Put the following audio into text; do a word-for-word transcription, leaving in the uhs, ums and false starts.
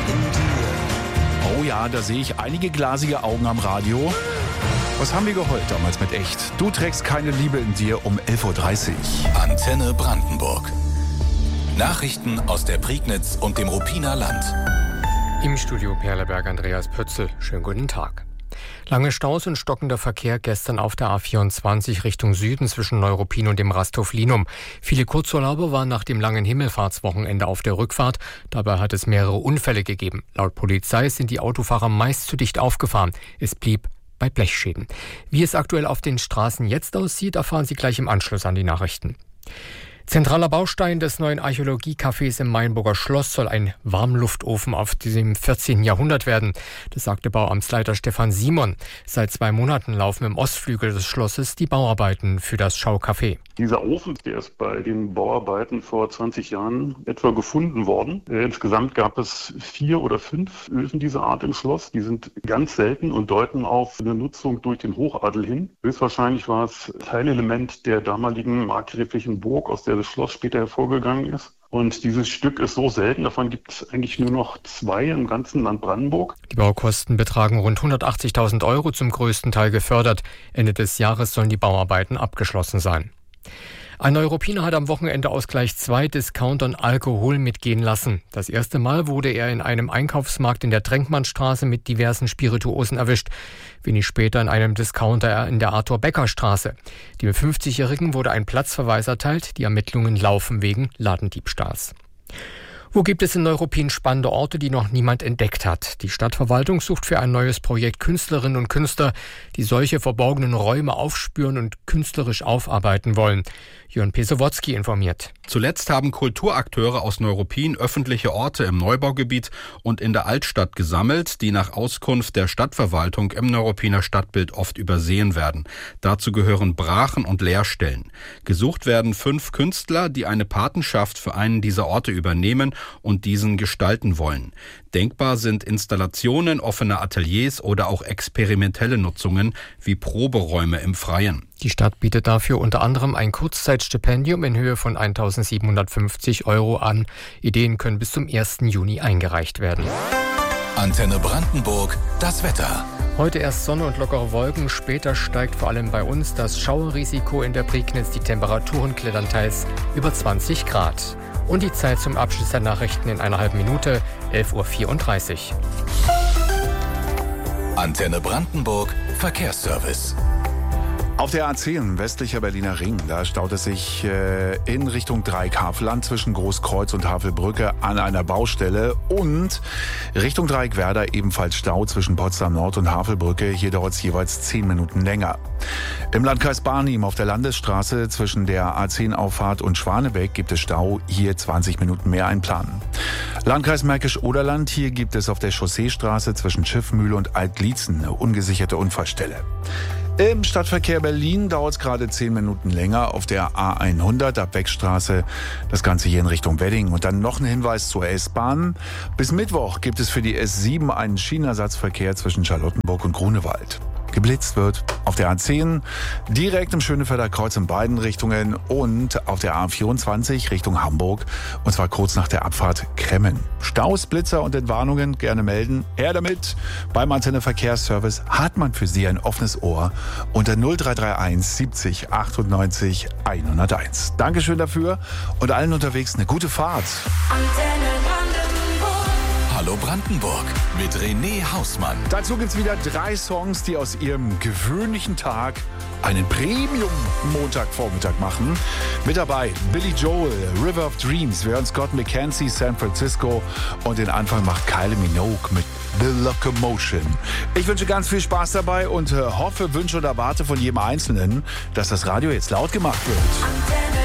in dir. Oh ja, da sehe ich einige glasige Augen am Radio. Was haben wir geheult damals mit Echt? Du trägst keine Liebe in dir um elf Uhr dreißig. Antenne Brandenburg. Nachrichten aus der Prignitz und dem Ruppiner Land. Im Studio Perleberg Andreas Pötzl. Schönen guten Tag. Lange Staus und stockender Verkehr gestern auf der A vierundzwanzig Richtung Süden zwischen Neuruppin und dem Rasthof Linum. Viele Kurzurlauber waren nach dem langen Himmelfahrtswochenende auf der Rückfahrt. Dabei hat es mehrere Unfälle gegeben. Laut Polizei sind die Autofahrer meist zu dicht aufgefahren. Es blieb bei Blechschäden. Wie es aktuell auf den Straßen jetzt aussieht, erfahren Sie gleich im Anschluss an die Nachrichten. Zentraler Baustein des neuen Archäologiecafés im Mainburger Schloss soll ein Warmluftofen auf dem vierzehnten Jahrhundert werden. Das sagte Bauamtsleiter Stefan Simon. Seit zwei Monaten laufen im Ostflügel des Schlosses die Bauarbeiten für das Schaucafé. Dieser Ofen, der ist bei den Bauarbeiten vor zwanzig Jahren etwa gefunden worden. Insgesamt gab es vier oder fünf Öfen dieser Art im Schloss. Die sind ganz selten und deuten auf eine Nutzung durch den Hochadel hin. Höchstwahrscheinlich war es Teilelement der damaligen markgräflichen Burg, aus der das Schloss später hervorgegangen ist. Und dieses Stück ist so selten, davon gibt es eigentlich nur noch zwei im ganzen Land Brandenburg. Die Baukosten betragen rund hundertachtzigtausend Euro, zum größten Teil gefördert. Ende des Jahres sollen die Bauarbeiten abgeschlossen sein. Ein Neuruppiner hat am Wochenende aus gleich zwei Discountern Alkohol mitgehen lassen. Das erste Mal wurde er in einem Einkaufsmarkt in der Trenkmannstraße mit diversen Spirituosen erwischt. Wenig später in einem Discounter in der Arthur-Becker-Straße. Dem fünfzigjährigen wurde ein Platzverweis erteilt. Die Ermittlungen laufen wegen Ladendiebstahls. Wo gibt es in Neuruppin spannende Orte, die noch niemand entdeckt hat? Die Stadtverwaltung sucht für ein neues Projekt Künstlerinnen und Künstler, die solche verborgenen Räume aufspüren und künstlerisch aufarbeiten wollen. Jörn Pesowotzki informiert. Zuletzt haben Kulturakteure aus Neuruppin öffentliche Orte im Neubaugebiet und in der Altstadt gesammelt, die nach Auskunft der Stadtverwaltung im Neuruppiner Stadtbild oft übersehen werden. Dazu gehören Brachen und Leerstellen. Gesucht werden fünf Künstler, die eine Patenschaft für einen dieser Orte übernehmen und diesen gestalten wollen. Denkbar sind Installationen, offene Ateliers oder auch experimentelle Nutzungen wie Proberäume im Freien. Die Stadt bietet dafür unter anderem ein Kurzzeitstipendium in Höhe von eintausendsiebenhundertfünfzig Euro an. Ideen können bis zum ersten Juni eingereicht werden. Antenne Brandenburg, das Wetter. Heute erst Sonne und lockere Wolken, später steigt vor allem bei uns das Schauerrisiko in der Prignitz. Die Temperaturen klettern teils über zwanzig Grad. Und die Zeit zum Abschluss der Nachrichten in einer halben Minute, elf Uhr vierunddreißig. Antenne Brandenburg, Verkehrsservice. Auf der A zehn, westlicher Berliner Ring, da staut es sich äh, in Richtung Dreieck-Havelland zwischen Großkreuz und Havelbrücke an einer Baustelle und Richtung Dreieck-Werder ebenfalls Stau zwischen Potsdam Nord und Havelbrücke. Hier dauert es jeweils zehn Minuten länger. Im Landkreis Barnim auf der Landesstraße zwischen der A zehn Auffahrt und Schwanebeck gibt es Stau, hier zwanzig Minuten mehr einplanen. Landkreis Märkisch-Oderland, hier gibt es auf der Chausseestraße zwischen Schiffmühle und Altlietzen eine ungesicherte Unfallstelle. Im Stadtverkehr Berlin dauert es gerade zehn Minuten länger auf der A hundert ab Beckstraße. Das Ganze hier in Richtung Wedding. Und dann noch ein Hinweis zur S-Bahn. Bis Mittwoch gibt es für die S sieben einen Schienenersatzverkehr zwischen Charlottenburg und Grunewald. Geblitzt wird auf der A zehn, direkt im Schönefelder Kreuz in beiden Richtungen und auf der A vierundzwanzig Richtung Hamburg, und zwar kurz nach der Abfahrt Kremmen. Staus, Blitzer und Entwarnungen gerne melden. Her damit! Beim Antenne Verkehrsservice hat man für Sie ein offenes Ohr unter null drei drei eins siebzig achtundneunzig hunderteins. Dankeschön dafür und allen unterwegs eine gute Fahrt. Antenne Brandenburg. Hallo Brandenburg mit René Hausmann. Dazu gibt's wieder drei Songs, die aus ihrem gewöhnlichen Tag einen Premium-Montagvormittag machen. Mit dabei Billy Joel, River of Dreams, wir hören Scott McKenzie, San Francisco, und den Anfang macht Kylie Minogue mit The Locomotion. Ich wünsche ganz viel Spaß dabei und hoffe, wünsche und erwarte von jedem Einzelnen, dass das Radio jetzt laut gemacht wird. Antenne